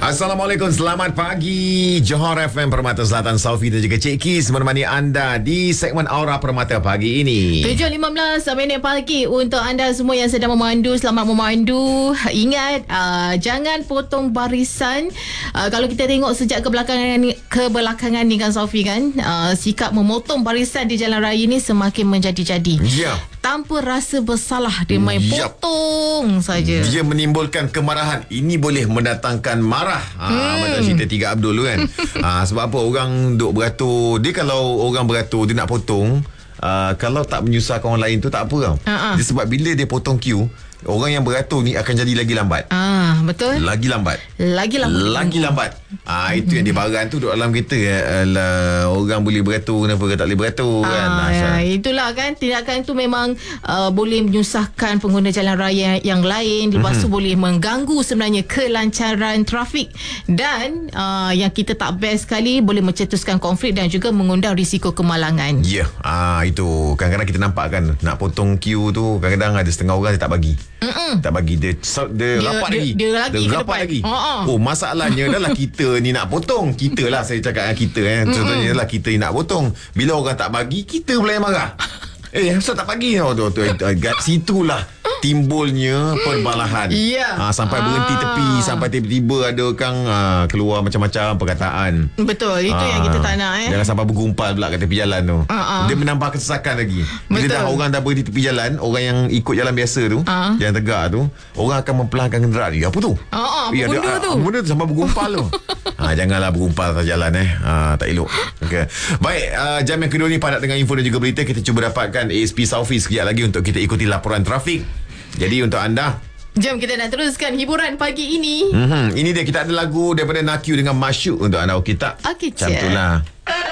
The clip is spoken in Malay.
Assalamualaikum, selamat pagi Johor FM Permata Selatan, Saufi dan juga Cik Kis menemani anda di segmen Aura Permata pagi ini. 7.15 pagi untuk anda semua yang sedang memandu. Selamat memandu. Ingat, jangan potong barisan. Kalau kita tengok sejak kebelakangan ni kan Saufi kan, sikap memotong barisan di jalan raya ni semakin menjadi-jadi. Ya. Tanpa rasa bersalah, dia main potong saja. Dia menimbulkan kemarahan. Ini boleh mendatangkan marah. Macam cerita Tiga Abdul tu kan. Sebab apa orang duk beratur. Dia kalau orang beratur, dia nak potong, kalau tak menyusahkan orang lain tu tak apa tau. Dia sebab bila dia potong queue, orang yang beratur ni akan jadi lagi lambat. Betul. Lagi lambat. Itu yang dibaran tu duduk dalam kereta. Orang boleh beratur, kenapa tak boleh beratur kan? Itulah kan, tindakan tu memang boleh menyusahkan pengguna jalan raya yang lain. Lepas tu boleh mengganggu sebenarnya kelancaran trafik. Dan yang kita tak best sekali, boleh mencetuskan konflik dan juga mengundang risiko kemalangan. Ya, itu kadang-kadang kita nampak kan, nak potong queue tu kadang-kadang ada setengah orang dia tak bagi. Tak bagi, dia rapat lagi. Dia rapat lagi. Masalahnya adalah kita ni nak potong. Kita lah, saya cakap kita contohnya adalah kita ni nak potong. Bila orang tak bagi, kita pula yang marah. Kenapa tak bagi? Situlah timbulnya perbalahan. Sampai berhenti tepi, sampai tiba-tiba ada orang keluar macam-macam perkataan. Betul, itu yang kita tak nak. Jangan sampai bergumpal pula kat tepi jalan tu. Dia menambah kesesakan lagi. Bila dah orang dah berhenti tepi jalan, orang yang ikut jalan biasa tu, jalan tegak tu, orang akan memperlahankan kenderaan. Apa tu? Benda tu. Benda tu sampai bergumpal tu. Janganlah bergumpal atas jalan. Tak elok. Okay. Baik, jam yang kedua ni padat dengan info dan juga berita. Kita cuba dapatkan ASP Saufi sekejap lagi untuk kita ikuti laporan trafik. Jadi untuk anda, jom kita nak teruskan hiburan pagi ini. Ini dia, kita ada lagu daripada Nakyu dengan Masyuk untuk anda. Okey tak? Okey, macam tu lah.